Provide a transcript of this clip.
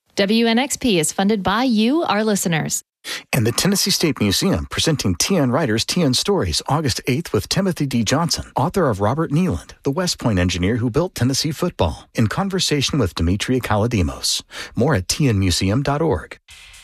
WNXP is funded by you, our listeners. And the Tennessee State Museum presenting TN Writers TN Stories August 8th with Timothy D. Johnson, author of Robert Nealand, the West Point engineer who built Tennessee football, in conversation with Demetria Kalodimos. More at tnmuseum.org.